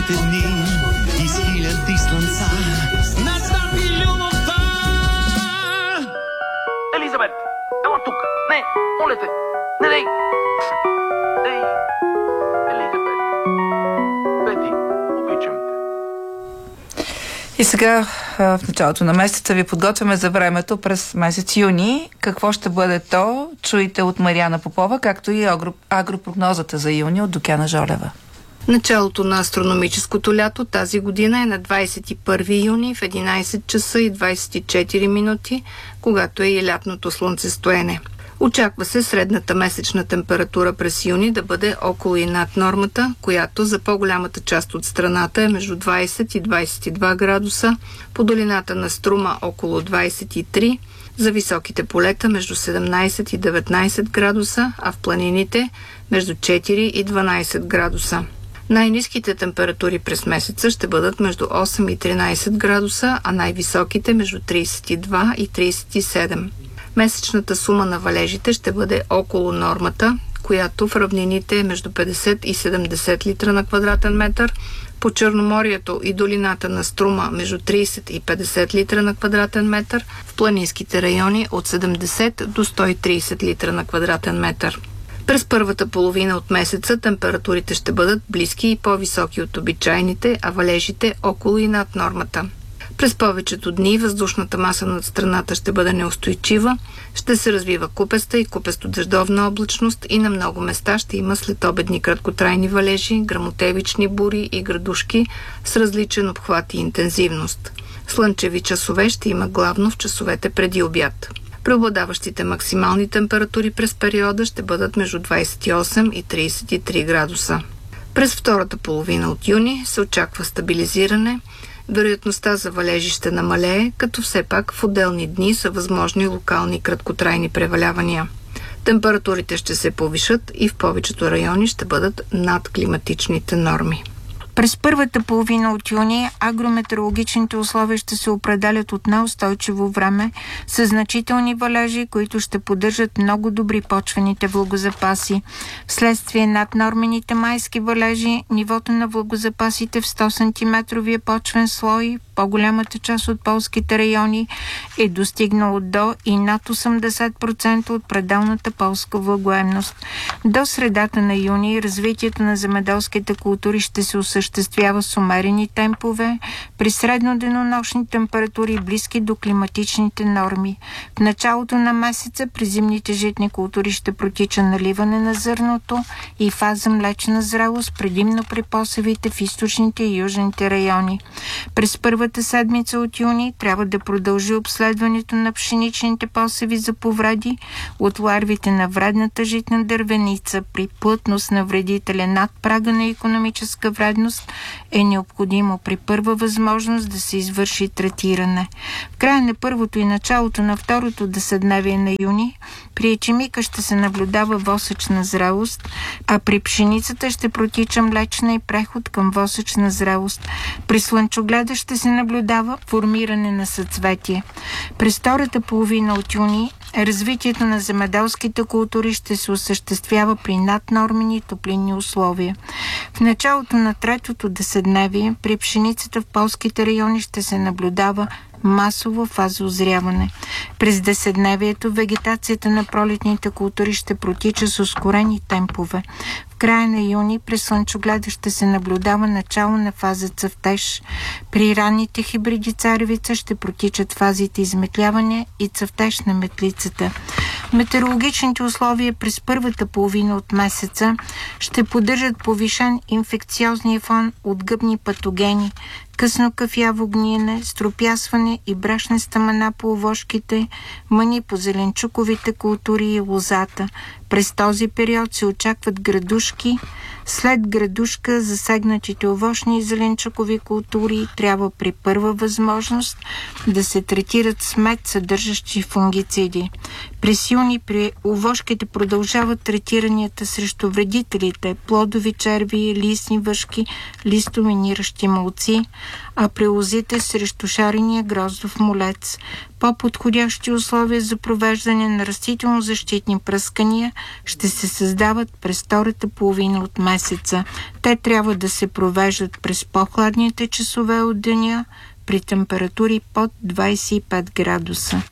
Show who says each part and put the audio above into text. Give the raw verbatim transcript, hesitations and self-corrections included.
Speaker 1: моите дни из хиляди слънца. Настъпи любовта!
Speaker 2: Елизабет, ела тук! Не, моля те! Не, не! Ей, Елизабет! Пети, обичам те.
Speaker 3: И сега в началото на месеца ви подготвяме за времето през месец юни. Какво ще бъде то? Чуйте от Мариана Попова, както и агро, агропрогнозата за юни от Докяна Жолева.
Speaker 4: Началото на астрономическото лято тази година е на двадесет и първи юни в единадесет часа и двадесет и четири минути, когато е и лятното слънцестоене. Очаква се средната месечна температура през юни да бъде около и над нормата, която за по-голямата част от страната е между двадесет и двадесет и два градуса, по долината на Струма около двадесет и три, за високите полета между седемнадесет и деветнадесет градуса, а в планините между четири и дванадесет градуса. Най-ниските температури през месеца ще бъдат между осем и тринадесет градуса, а най-високите между тридесет и два и тридесет и седем. Месечната сума на валежите ще бъде около нормата, която в равнините е между петдесет и седемдесет литра на квадратен метър, по Черноморието и долината на Струма между тридесет и петдесет литра на квадратен метър, в планинските райони от седемдесет до сто и тридесет литра на квадратен метър. През първата половина от месеца температурите ще бъдат близки и по-високи от обичайните, а валежите около и над нормата. През повечето дни въздушната маса над страната ще бъде неустойчива, ще се развива купеста и купесто-дъждовна облачност и на много места ще има следобедни краткотрайни валежи, гръмотевични бури и градушки с различен обхват и интензивност. Слънчеви часове ще има главно в часовете преди обяд. Преобладаващите максимални температури през периода ще бъдат между двадесет и осем и тридесет и три градуса. През втората половина от юни се очаква стабилизиране. Вероятността за валежи ще намалее, като все пак в отделни дни са възможни локални краткотрайни превалявания. Температурите ще се повишат и в повечето райони ще бъдат над климатичните норми.
Speaker 5: През първата половина от юни агрометеорологичните условия ще се определят от неустойчиво време с значителни валежи, които ще поддържат много добри почвените влагозапаси. Вследствие над нормените майски валежи, нивото на влагозапасите в сто сантиметровия почвен слой, по-голямата част от полските райони е достигнало до и над осемдесет процента от пределната полска влагоемност. До средата на юни развитието на земеделските култури ще се осъществява с умерени темпове, при средноденонощни температури близки до климатичните норми. В началото на месеца при зимните житни култури ще протича наливане на зърното и фаза млечна зрелост, предимно при посевите в източните и южните райони. През първата седмица от юни трябва да продължи обследването на пшеничните посеви за повреди от ларвите на вредната житна дървеница. При плътност на вредителя над прага на икономическа вредност е необходимо при първа възможност да се извърши третиране. В края на първото и началото на второто деседневие на юни при ечемика ще се наблюдава восъчна зрелост, а при пшеницата ще протича млечна и преход към восъчна зрелост. При слънчогледа ще се наблюдава формиране на съцветие. През втората половина от юни развитието на земеделските култури ще се осъществява при наднормени топлинни условия. В началото на третото деседневие при пшеницата в полските райони ще се наблюдава масово фаза озряване. През деседневието вегетацията на пролетните култури ще протича с ускорени темпове. В края на юни през слънчогледа ще се наблюдава начало на фаза цъфтеж. При ранните хибриди царевица ще протичат фазите изметляване и цъфтеж на метлицата. Метеорологичните условия през първата половина от месеца ще поддържат повишен инфекциозния фон от гъбни патогени, късно кафяво гниене, стропясване и брашна стъмена по овошките, мъни по зеленчуковите култури и лозата. През този период се очакват градушки. След градушка засегнатите овощни и зеленчукови култури трябва при първа възможност да се третират с мед, съдържащи фунгициди. През юни при овошките продължават третиранията срещу вредителите, плодови черви, листни въшки, листоминиращи молци. а при лозите срещу шарения гроздов молец. По-подходящи условия за провеждане на растително-защитни пръскания ще се създават през втората половина от месеца. Те трябва да се провеждат през по-хладните часове от деня при температури под двадесет и пет градуса.